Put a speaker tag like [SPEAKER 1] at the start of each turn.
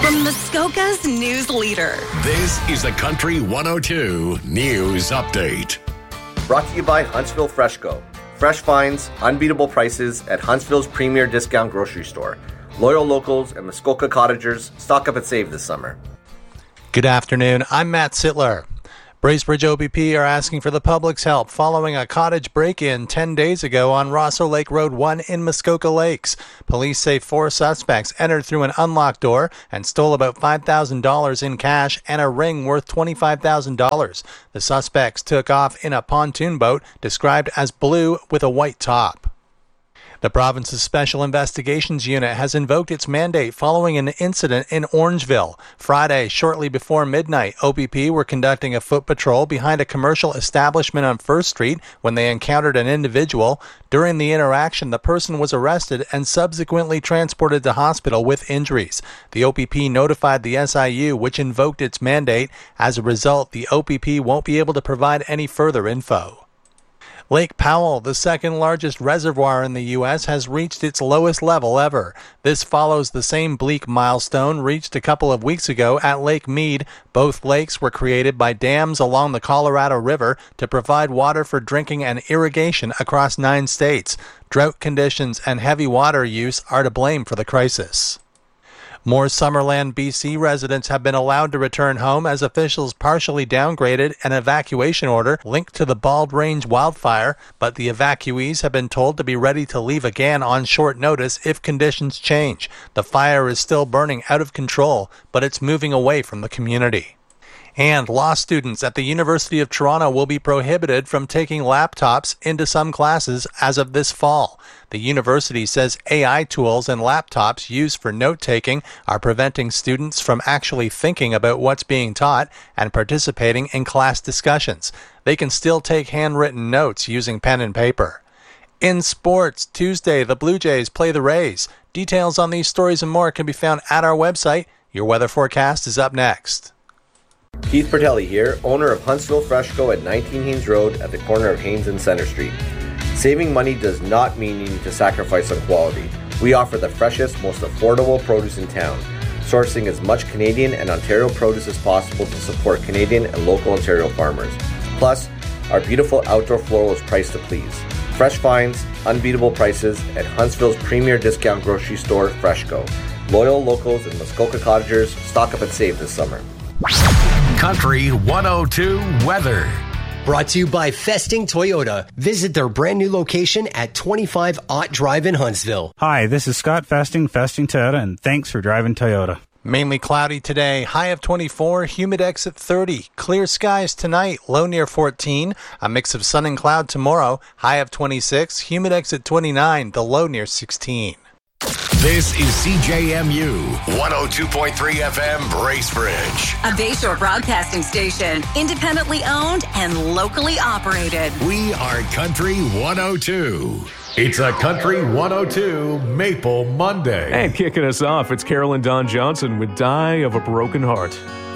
[SPEAKER 1] From Muskoka's news leader.
[SPEAKER 2] This is the Country 102 News Update.
[SPEAKER 3] Brought to you by Huntsville Freshco. Fresh finds, unbeatable prices at Huntsville's premier discount grocery store. Loyal locals and Muskoka cottagers stock up and save this summer.
[SPEAKER 4] Good afternoon. I'm Matt Sittler. Bracebridge OPP are asking for the public's help following a cottage break-in 10 days ago on Rosso Lake Road 1 in Muskoka Lakes. Police say 4 suspects entered through an unlocked door and stole about $5,000 in cash and a ring worth $25,000. The suspects took off in a pontoon boat described as blue with a white top. The province's Special Investigations Unit has invoked its mandate following an incident in Orangeville. Friday, shortly before midnight, OPP were conducting a foot patrol behind a commercial establishment on 1st Street when they encountered an individual. During the interaction, the person was arrested and subsequently transported to hospital with injuries. The OPP notified the SIU, which invoked its mandate. As a result, the OPP won't be able to provide any further info. Lake Powell, the second largest reservoir in the U.S., has reached its lowest level ever. This follows the same bleak milestone reached a couple of weeks ago at Lake Mead. Both lakes were created by dams along the Colorado River to provide water for drinking and irrigation across 9 states. Drought conditions and heavy water use are to blame for the crisis. More Summerland, BC residents have been allowed to return home as officials partially downgraded an evacuation order linked to the Bald Range wildfire, but the evacuees have been told to be ready to leave again on short notice if conditions change. The fire is still burning out of control, but it's moving away from the community. And law students at the University of Toronto will be prohibited from taking laptops into some classes as of this fall. The university says AI tools and laptops used for note-taking are preventing students from actually thinking about what's being taught and participating in class discussions. They can still take handwritten notes using pen and paper. In sports, Tuesday, the Blue Jays play the Rays. Details on these stories and more can be found at our website. Your weather forecast is up next.
[SPEAKER 3] Keith Pertelli here, owner of Huntsville Freshco at 19 Haynes Road at the corner of Haynes and Center Street. Saving money does not mean you need to sacrifice on quality. We offer the freshest, most affordable produce in town, sourcing as much Canadian and Ontario produce as possible to support Canadian and local Ontario farmers. Plus, our beautiful outdoor floral is priced to please. Fresh finds, unbeatable prices at Huntsville's premier discount grocery store, Freshco. Loyal locals and Muskoka cottagers stock up and save this summer.
[SPEAKER 2] Country 102 Weather.
[SPEAKER 5] Brought to you by Festing Toyota. Visit their brand new location at 25 Ott Drive in Huntsville.
[SPEAKER 6] Hi, this is Scott Festing Toyota, and thanks for driving Toyota.
[SPEAKER 4] Mainly cloudy today, high of 24, humidex at 30. Clear skies tonight, low near 14. A mix of sun and cloud tomorrow, high of 26, humidex at 29, the low near 16.
[SPEAKER 2] This is CJMU 102.3 FM Bracebridge.
[SPEAKER 1] A Bayshore broadcasting station, independently owned and locally operated.
[SPEAKER 2] We are Country 102. It's a Country 102 Maple Monday.
[SPEAKER 7] And kicking us off, it's Carolyn Dawn Johnson with Die of a Broken Heart.